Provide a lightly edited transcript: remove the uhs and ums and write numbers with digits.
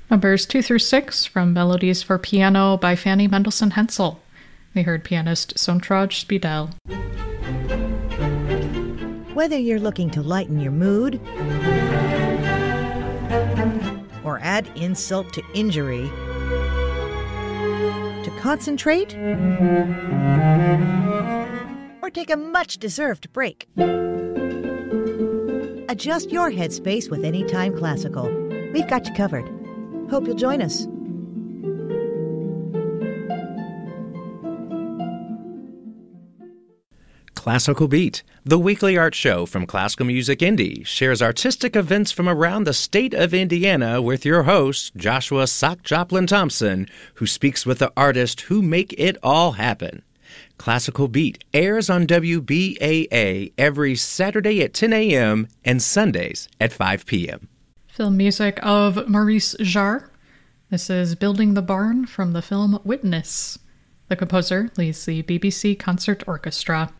Numbers 2 through 6 from Melodies for Piano by Fanny Mendelssohn Hensel. We heard pianist Sontraj Spidel. Whether you're looking to lighten your mood or add insult to injury, to concentrate or take a much-deserved break, adjust your headspace with Anytime Classical. We've got you covered. Hope you'll join us. Classical Beat, the weekly art show from Classical Music Indy, shares artistic events from around the state of Indiana with your host, Joshua Sock Joplin Thompson, who speaks with the artists who make it all happen. Classical Beat airs on WBAA every Saturday at 10 a.m. and Sundays at 5 p.m. Film music of Maurice Jarre. This is Building the Barn from the film Witness. The composer leads the BBC Concert Orchestra.